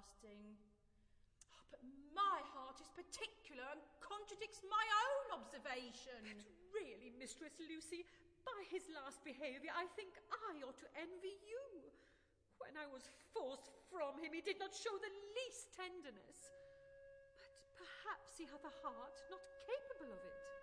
everlasting. Oh, but my heart is particular and contradicts my own observation. But really, Mistress Lucy, by his last behaviour, I think I ought to envy you. When I was forced from him, he did not show the least tenderness. But perhaps he hath a heart not capable of it.